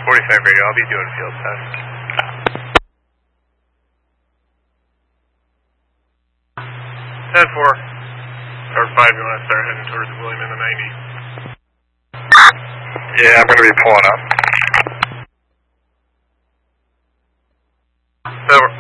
45 radio, I'll be doing field test. 10-4. Or 5, you want to start heading towards William in the 90. Yeah, I'm going to be pulling up. So